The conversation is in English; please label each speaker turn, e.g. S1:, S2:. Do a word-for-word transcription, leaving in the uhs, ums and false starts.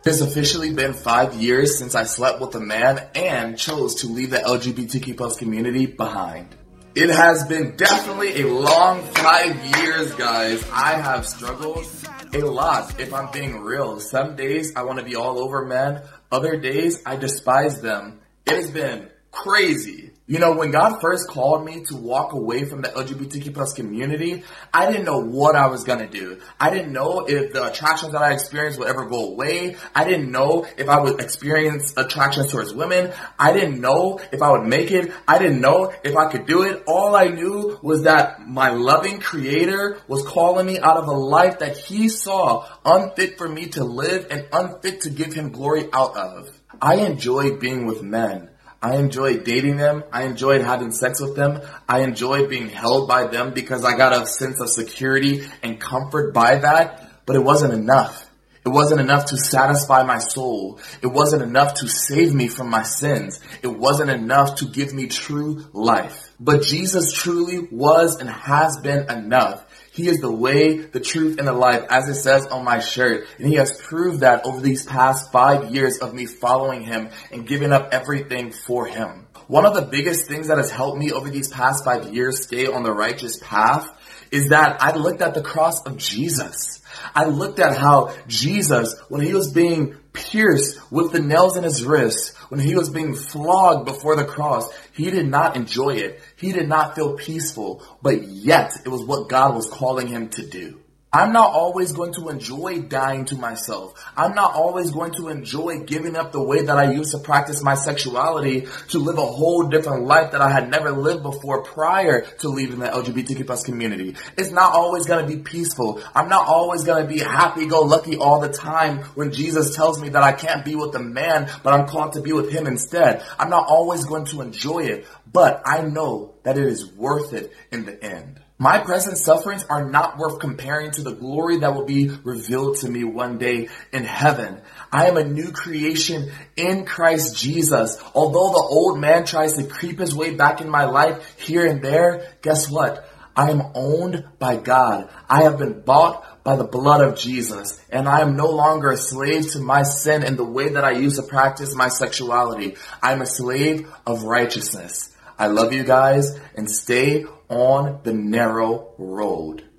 S1: It's officially been five years since I slept with a man and chose to leave the L G B T Q plus community behind. It has been definitely a long five years, guys. I have struggled a lot, if I'm being real. Some days I want to be all over men. Other days I despise them. It has been crazy. You know, when God first called me to walk away from the L G B T Q plus community, I didn't know what I was going to do. I didn't know if the attractions that I experienced would ever go away. I didn't know if I would experience attractions towards women. I didn't know if I would make it. I didn't know if I could do it. All I knew was that my loving Creator was calling me out of a life that He saw unfit for me to live and unfit to give Him glory out of. I enjoyed being with men. I enjoyed dating them. I enjoyed having sex with them. I enjoyed being held by them because I got a sense of security and comfort by that. But it wasn't enough. It wasn't enough to satisfy my soul. It wasn't enough to save me from my sins. It wasn't enough to give me true life. But Jesus truly was and has been enough. He is the way, the truth, and the life, as it says on my shirt. And He has proved that over these past five years of me following Him and giving up everything for Him. One of the biggest things that has helped me over these past five years stay on the righteous path is that I looked at the cross of Jesus. I looked at how Jesus, when He was being pierced with the nails in His wrists, when He was being flogged before the cross, He did not enjoy it. He did not feel peaceful, but yet it was what God was calling Him to do. I'm not always going to enjoy dying to myself. I'm not always going to enjoy giving up the way that I used to practice my sexuality to live a whole different life that I had never lived before prior to leaving the L G B T Q plus community. It's not always going to be peaceful. I'm not always going to be happy-go-lucky all the time when Jesus tells me that I can't be with a man, but I'm called to be with Him instead. I'm not always going to enjoy it, but I know that it is worth it in the end. My present sufferings are not worth comparing to the glory that will be revealed to me one day in heaven. I am a new creation in Christ Jesus. Although the old man tries to creep his way back in my life here and there, guess what? I am owned by God. I have been bought by the blood of Jesus, and I am no longer a slave to my sin in the way that I used to practice my sexuality. I am a slave of righteousness. I love you guys, and stay on the narrow road.